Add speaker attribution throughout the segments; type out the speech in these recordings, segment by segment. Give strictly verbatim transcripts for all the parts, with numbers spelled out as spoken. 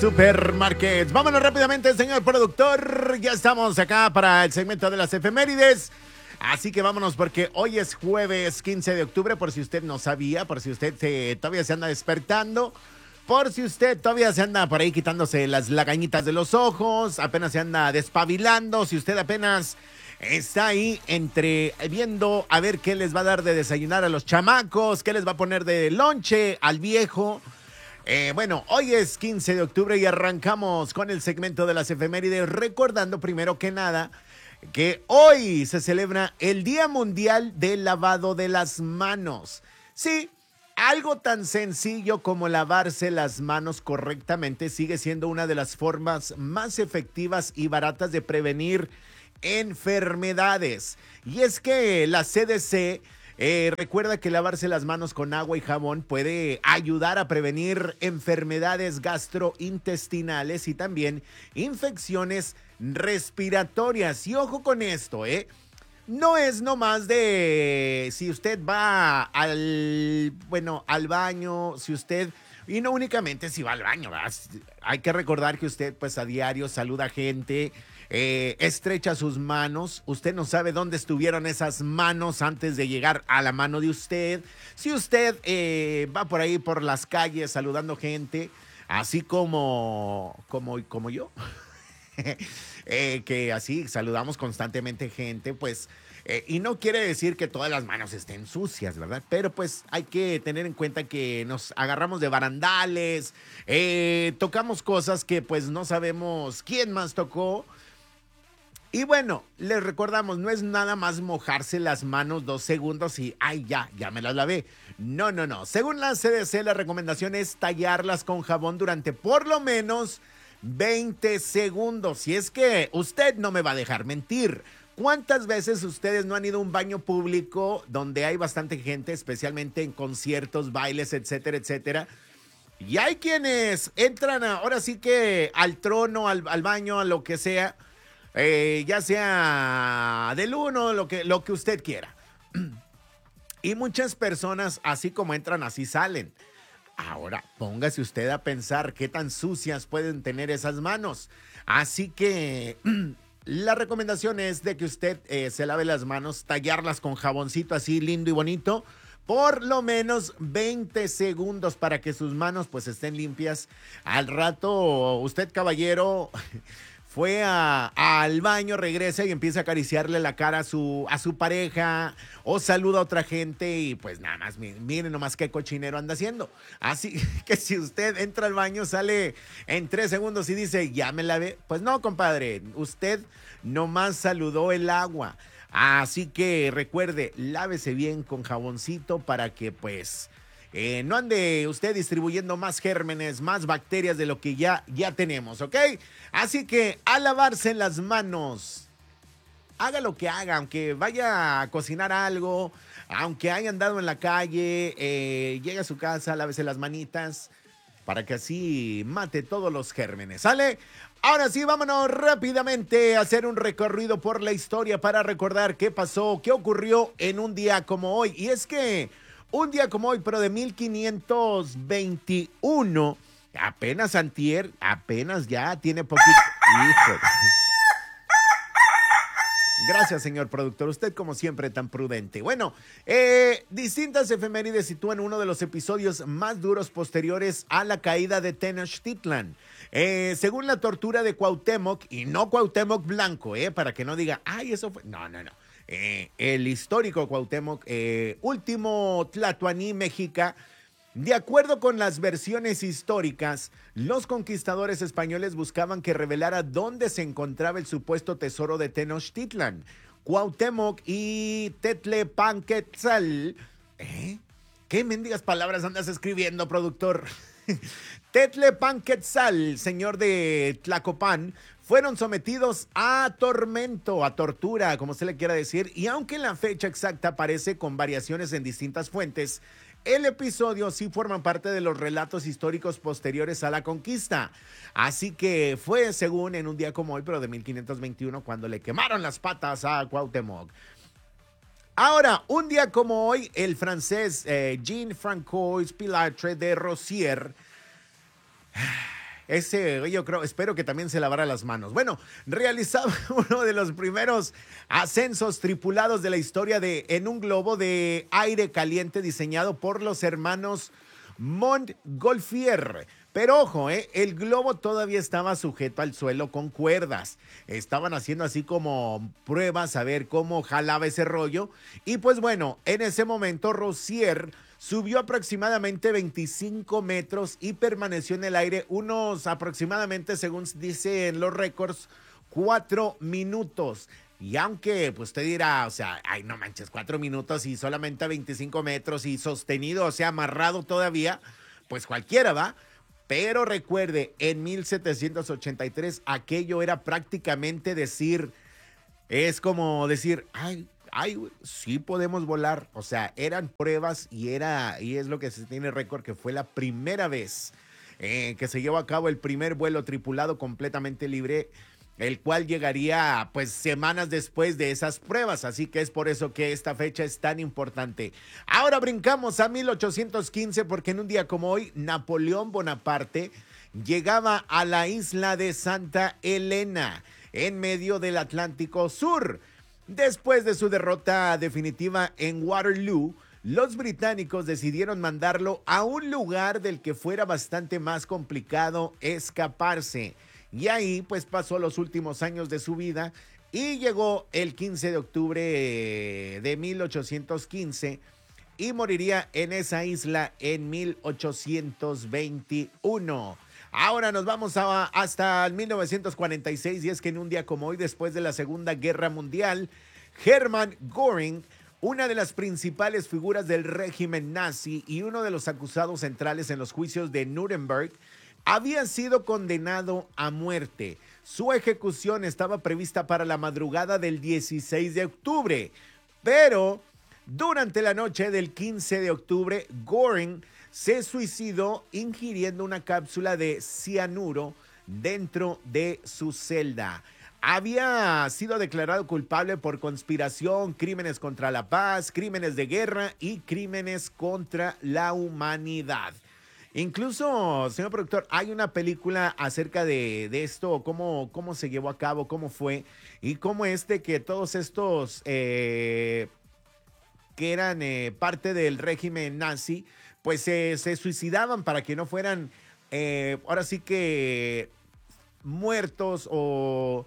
Speaker 1: Supermarkets. Vámonos rápidamente, señor productor. Ya estamos acá para el segmento de las efemérides. Así que vámonos porque hoy es jueves quince de octubre, por si usted no sabía, por si usted se, todavía se anda despertando, por si usted todavía se anda por ahí quitándose las lagañitas de los ojos, apenas se anda despabilando, si usted apenas está ahí entre viendo a ver qué les va a dar de desayunar a los chamacos, qué les va a poner de lonche al viejo. Eh, bueno, hoy es quince de octubre y arrancamos con el segmento de las efemérides, recordando primero que nada que hoy se celebra el Día Mundial del Lavado de las Manos. Sí, algo tan sencillo como lavarse las manos correctamente sigue siendo una de las formas más efectivas y baratas de prevenir enfermedades. Y es que la C D C Eh, recuerda que lavarse las manos con agua y jabón puede ayudar a prevenir enfermedades gastrointestinales y también infecciones respiratorias. Y ojo con esto, ¿eh? No es nomás de si usted va al, bueno, al baño, si usted, y no únicamente si va al baño, ¿verdad? Hay que recordar que usted pues a diario saluda gente, eh, estrecha sus manos, usted no sabe dónde estuvieron esas manos antes de llegar a la mano de usted. Si usted eh, va por ahí por las calles saludando gente, así como, como, como yo, eh, que así saludamos constantemente gente, pues, eh, y no quiere decir que todas las manos estén sucias, ¿verdad? Pero pues hay que tener en cuenta que nos agarramos de barandales, eh, tocamos cosas que pues no sabemos quién más tocó. Y bueno, les recordamos, no es nada más mojarse las manos dos segundos y, ay, ya, ya me las lavé. No, no, no. Según la C D C, la recomendación es tallarlas con jabón durante por lo menos veinte segundos. Si es que usted no me va a dejar mentir. ¿Cuántas veces ustedes no han ido a un baño público donde hay bastante gente, especialmente en conciertos, bailes, etcétera, etcétera? Y hay quienes entran a, ahora sí que al trono, al, al baño, a lo que sea, eh, ya sea del uno, lo que, lo que usted quiera. Y muchas personas, así como entran, así salen. Ahora, póngase usted a pensar qué tan sucias pueden tener esas manos. Así que la recomendación es de que usted eh, se lave las manos, tallarlas con jaboncito así lindo y bonito, por lo menos veinte segundos para que sus manos pues estén limpias. Al rato, usted caballero fue a, al baño, regresa y empieza a acariciarle la cara a su, a su pareja o saluda a otra gente y pues nada más, miren, miren nomás qué cochinero anda haciendo. Así que si usted entra al baño, sale en tres segundos y dice, ya me lavé, pues no, compadre, usted nomás saludó el agua. Así que recuerde, lávese bien con jaboncito para que pues Eh, no ande usted distribuyendo más gérmenes, más bacterias de lo que ya, ya tenemos, ¿ok? Así que a lavarse las manos, haga lo que haga, aunque vaya a cocinar algo, aunque haya andado en la calle, eh, llegue a su casa, lávese las manitas, para que así mate todos los gérmenes, ¿sale? Ahora sí, vámonos rápidamente a hacer un recorrido por la historia para recordar qué pasó, qué ocurrió en un día como hoy. Y es que un día como hoy, pero de mil quinientos veintiuno, apenas antier, apenas ya tiene poquito. Hijo. Gracias, señor productor. Usted, como siempre, tan prudente. Bueno, eh, distintas efemérides sitúan uno de los episodios más duros posteriores a la caída de Tenochtitlan. Eh, según la tortura de Cuauhtémoc, y no Cuauhtémoc Blanco, eh, para que no diga, ay, eso fue. No, no, no. Eh, el histórico Cuauhtémoc, eh, último tlatoaní mexica. De acuerdo con las versiones históricas, los conquistadores españoles buscaban que revelara dónde se encontraba el supuesto tesoro de Tenochtitlan. Cuauhtémoc y Tetlepanquetzal. ¿Eh? ¿Qué mendigas palabras andas escribiendo, productor? Tetlepanquetzal, señor de Tlacopan, fueron sometidos a tormento, a tortura, como se le quiera decir, y aunque la fecha exacta aparece con variaciones en distintas fuentes, el episodio sí forma parte de los relatos históricos posteriores a la conquista. Así que fue según en un día como hoy, pero de mil quinientos veintiuno, cuando le quemaron las patas a Cuauhtémoc. Ahora, un día como hoy, el francés eh, Jean-François Pilatre de Rozier ese, yo creo, espero que también se lavara las manos. Bueno, realizaba uno de los primeros ascensos tripulados de la historia de en un globo de aire caliente diseñado por los hermanos Montgolfier. Pero ojo, ¿eh? El globo todavía estaba sujeto al suelo con cuerdas. Estaban haciendo así como pruebas a ver cómo jalaba ese rollo. Y pues bueno, en ese momento Rosier subió aproximadamente veinticinco metros y permaneció en el aire unos aproximadamente, según dicen los récords, cuatro minutos. Y aunque pues te dirá, o sea, ay no manches, cuatro minutos y solamente a veinticinco metros y sostenido, o sea, amarrado todavía, pues cualquiera va. Pero recuerde, en mil setecientos ochenta y tres aquello era prácticamente decir, es como decir, ay, ay, sí podemos volar. O sea, eran pruebas y era, y es lo que se tiene récord, que fue la primera vez eh, que se llevó a cabo el primer vuelo tripulado completamente libre, el cual llegaría pues semanas después de esas pruebas, así que es por eso que esta fecha es tan importante. Ahora brincamos a mil ochocientos quince porque en un día como hoy Napoleón Bonaparte llegaba a la isla de Santa Elena en medio del Atlántico Sur. Después de su derrota definitiva en Waterloo, los británicos decidieron mandarlo a un lugar del que fuera bastante más complicado escaparse. Y ahí pues pasó los últimos años de su vida y llegó el quince de octubre de mil ochocientos quince y moriría en esa isla en mil ochocientos veintiuno. Ahora nos vamos a, hasta el mil novecientos cuarenta y seis y es que en un día como hoy, después de la Segunda Guerra Mundial, Hermann Göring, una de las principales figuras del régimen nazi y uno de los acusados centrales en los juicios de Nuremberg, había sido condenado a muerte. Su ejecución estaba prevista para la madrugada del dieciséis de octubre, pero durante la noche del quince de octubre, Göring se suicidó ingiriendo una cápsula de cianuro dentro de su celda. Había sido declarado culpable por conspiración, crímenes contra la paz, crímenes de guerra y crímenes contra la humanidad. Incluso, señor productor, hay una película acerca de, de esto, cómo, cómo se llevó a cabo, cómo fue, y cómo este que todos estos eh, que eran eh, parte del régimen nazi, pues eh, se suicidaban para que no fueran, eh, ahora sí que muertos o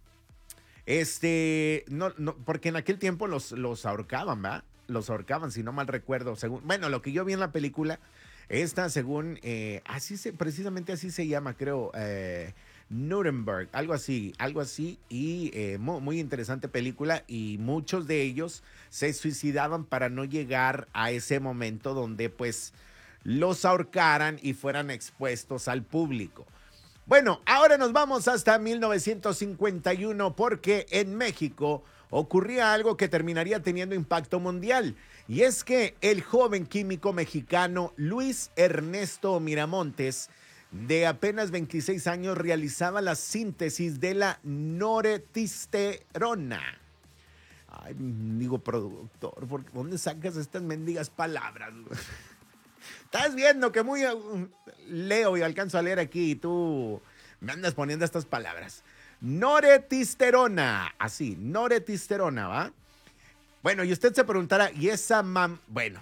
Speaker 1: este, no, no, porque en aquel tiempo los, los ahorcaban, ¿verdad? Los ahorcaban, si no mal recuerdo, según, bueno, lo que yo vi en la película. Esta, según, eh, así se, precisamente así se llama, creo, eh, Nuremberg, algo así, algo así, y eh, muy, muy interesante película, y muchos de ellos se suicidaban para no llegar a ese momento donde, pues, los ahorcaran y fueran expuestos al público. Bueno, ahora nos vamos hasta mil novecientos cincuenta y uno porque en México ocurría algo que terminaría teniendo impacto mundial. Y es que el joven químico mexicano Luis Ernesto Miramontes, de apenas veintiséis años, realizaba la síntesis de la noretisterona. Ay, digo productor, ¿por dónde sacas estas mendigas palabras? Estás viendo que muy uh, leo y alcanzo a leer aquí y tú me andas poniendo estas palabras. Noretisterona, así, noretisterona, ¿va? Bueno, y usted se preguntará, ¿y esa mam...? Bueno,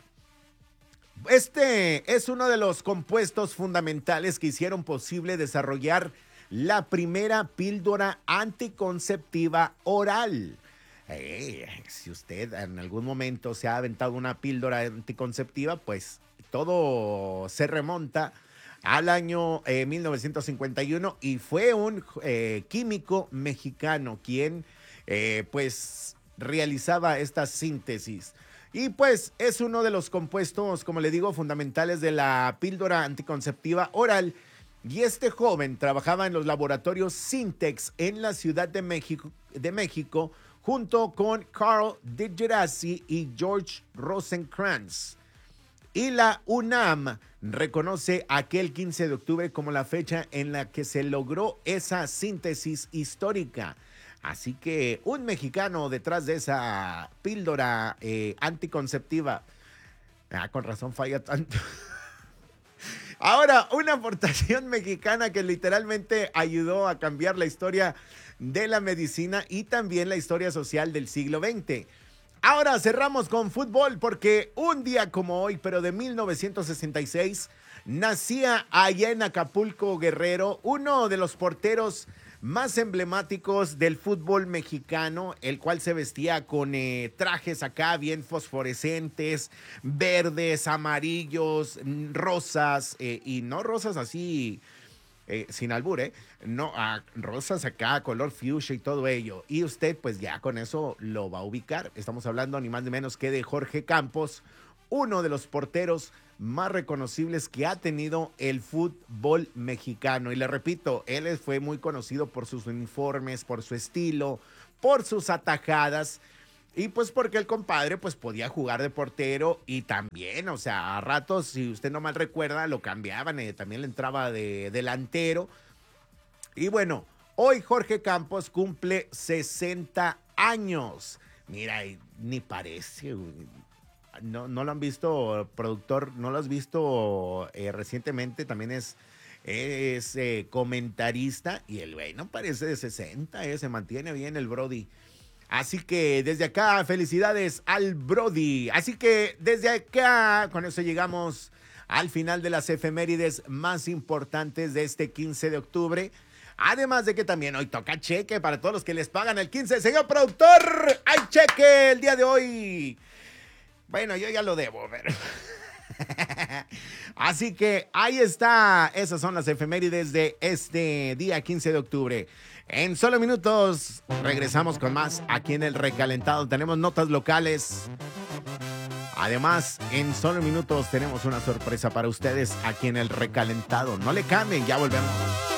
Speaker 1: este es uno de los compuestos fundamentales que hicieron posible desarrollar la primera píldora anticonceptiva oral. Eh, si usted en algún momento se ha aventado una píldora anticonceptiva, pues todo se remonta al año eh, mil novecientos cincuenta y uno y fue un eh, químico mexicano quien eh, pues realizaba esta síntesis. Y pues es uno de los compuestos, como le digo, fundamentales de la píldora anticonceptiva oral. Y este joven trabajaba en los laboratorios Syntex en la Ciudad de México, de México junto con Carl de Gerasi y George Rosenkrantz. Y la UNAM reconoce aquel quince de octubre como la fecha en la que se logró esa síntesis histórica. Así que un mexicano detrás de esa píldora eh, anticonceptiva. Ah, con razón falla tanto. Ahora, una aportación mexicana que literalmente ayudó a cambiar la historia de la medicina y también la historia social del siglo veinte. Ahora cerramos con fútbol porque un día como hoy, pero de mil novecientos sesenta y seis, nacía allá en Acapulco, Guerrero, uno de los porteros más emblemáticos del fútbol mexicano, el cual se vestía con eh, trajes acá bien fosforescentes, verdes, amarillos, rosas, eh, y no rosas así eh, sin albur, ¿eh? No, a rosas acá, color fuchsia y todo ello. Y usted, pues ya con eso lo va a ubicar. Estamos hablando ni más ni menos que de Jorge Campos, uno de los porteros más reconocibles que ha tenido el fútbol mexicano. Y le repito, él fue muy conocido por sus uniformes, por su estilo, por sus atajadas. Y pues porque el compadre pues podía jugar de portero y también, o sea, a ratos, si usted no mal recuerda, lo cambiaban, eh, también le entraba de delantero. Y bueno, hoy Jorge Campos cumple sesenta años. Mira, ni parece, no, no lo han visto, productor, no lo has visto eh, recientemente, también es, es eh, comentarista y el güey no parece de sesenta, eh, se mantiene bien el Brody. Así que desde acá, felicidades al Brody. Así que desde acá, con eso llegamos al final de las efemérides más importantes de este quince de octubre. Además de que también hoy toca cheque para todos los que les pagan el quince. Señor productor, hay cheque el día de hoy. Bueno, yo ya lo debo, pero... Así que ahí está. Esas son las efemérides de este día quince de octubre. En solo minutos regresamos con más aquí en El Recalentado. Tenemos notas locales. Además, en solo minutos tenemos una sorpresa para ustedes aquí en El Recalentado. No le cambien, ya volvemos.